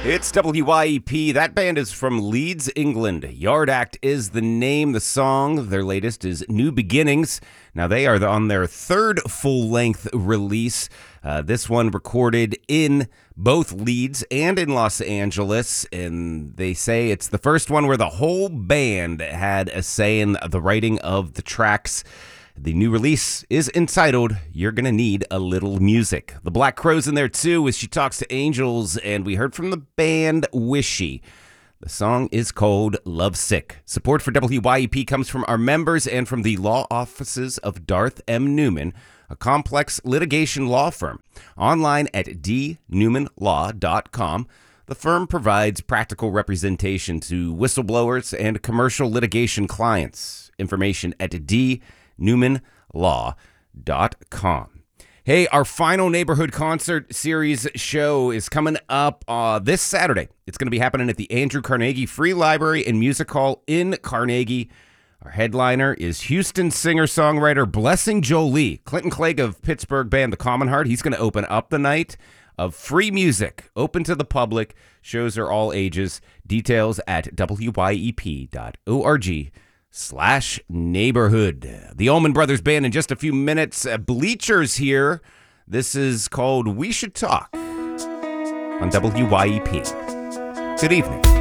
It's WYEP. That band is from Leeds, England. Yard Act is the name. The song, their latest, is New Beginnings. Now, they are on their third full-length release. This one recorded in both Leeds and in Los Angeles. And they say it's the first one where the whole band had a say in the writing of the tracks. The new release is entitled, You're Gonna Need a Little Music. The Black Crow's in there too as she talks to angels, and we heard from the band Wishy. The song is called Lovesick. Support for WYEP comes from our members and from the law offices of Darth M. Newman, a complex litigation law firm. Online at dnewmanlaw.com. The firm provides practical representation to whistleblowers and commercial litigation clients. Information at dnewmanlaw.com. Hey, our final neighborhood concert series show is coming up this Saturday. It's going to be happening at the Andrew Carnegie Free Library and Music Hall in Carnegie. Our headliner is Houston singer-songwriter Blessing Jolie. Clinton Clegg of Pittsburgh band The Common Heart. He's going to open up the night of free music, open to the public. Shows are all ages. Details at wyep.org/neighborhood. The Allman Brothers Band in just a few minutes. Bleachers here. This is called We Should Talk on WYEP. Good evening.